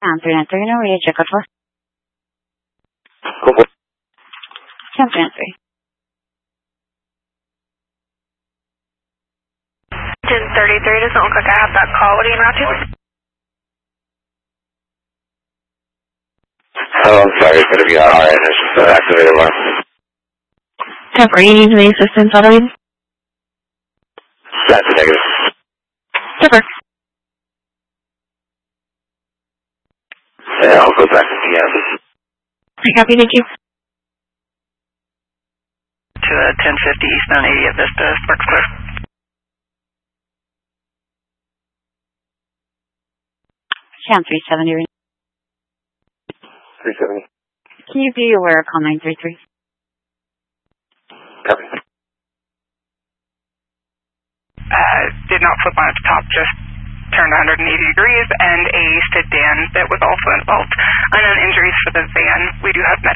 393, no radio check for. Go for it. 393. 1033 doesn't look like I have that call. What are you en route to? Oh, I'm sorry, it's going to be alright. I just activated alarm. Are you using any assistance already? That's a negative. Super. Yeah, I'll go back to PM. I copy, thank you. To 1050 eastbound 80 at Vista, Sparks Square. Sound 370. 370. Can you be aware of call 933? Copy. Did not flip on its top, just turned 180 degrees, and a sedan that was also involved. Unknown injuries for the van. We do have medical.